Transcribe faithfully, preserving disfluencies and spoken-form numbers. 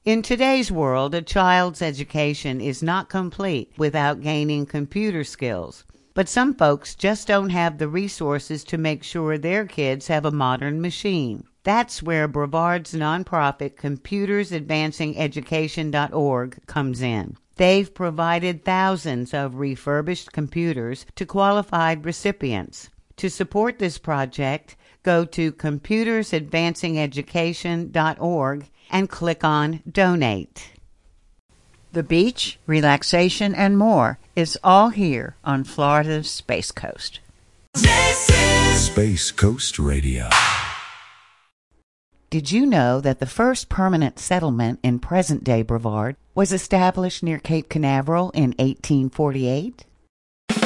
In today's world, a child's education is not complete without gaining computer skills. But some folks just don't have the resources to make sure their kids have a modern machine. That's where Brevard's nonprofit computers advancing education dot org comes in. They've provided thousands of refurbished computers to qualified recipients. To support this project, go to computers advancing education dot org and click on Donate. The beach, relaxation, and more is all here on Florida's Space Coast. This is Space Coast Radio. Did you know that the first permanent settlement in present-day Brevard was established near Cape Canaveral in eighteen forty-eight?